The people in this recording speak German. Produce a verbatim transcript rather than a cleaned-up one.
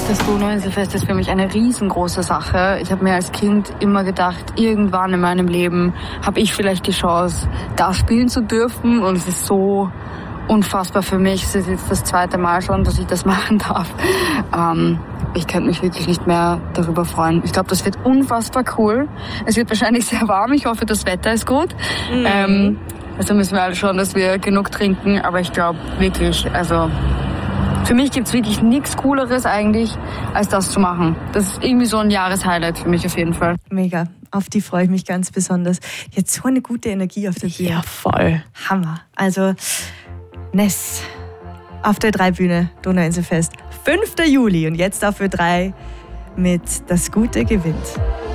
Das Donauinselfest ist für mich eine riesengroße Sache. Ich habe mir als Kind immer gedacht, irgendwann in meinem Leben habe ich vielleicht die Chance, da spielen zu dürfen. Und es ist so unfassbar für mich. Es ist jetzt das zweite Mal schon, dass ich das machen darf. Ähm, ich könnte mich wirklich nicht mehr darüber freuen. Ich glaube, das wird unfassbar cool. Es wird wahrscheinlich sehr warm. Ich hoffe, das Wetter ist gut. Mhm. Ähm, also müssen wir alle schauen, dass wir genug trinken. Aber ich glaube wirklich, also für mich gibt's wirklich nichts Cooleres eigentlich, als das zu machen. Das ist irgendwie so ein Jahreshighlight für mich auf jeden Fall. Mega. Auf die freue ich mich ganz besonders. Jetzt so eine gute Energie auf der Bühne. Ja, voll. Hammer. Also Ness auf der drei-Bühne, Donauinselfest, fünfter Juli und jetzt auf Ö drei mit Das Gute gewinnt.